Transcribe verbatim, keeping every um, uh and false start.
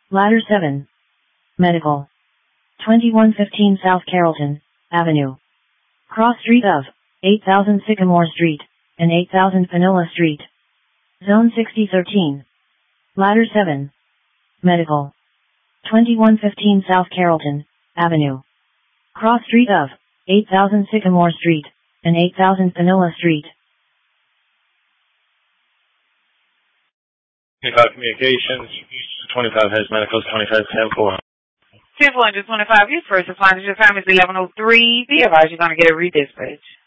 Ladder seven. Medical. twenty-one fifteen South Carrollton Avenue. Cross street of eight thousand Sycamore Street and eight thousand Panola Street. Zone sixty thirteen. Ladder seven. Medical. twenty-one fifteen South Carrollton Avenue. Cross street of eight thousand Sycamore Street and eight thousand Panola Street. twenty-five Communications, twenty-five has Medicals, twenty-five ten four. ten four twenty-five, your first responders, your time is eleven oh three. Be advised you're going to get a redispatch.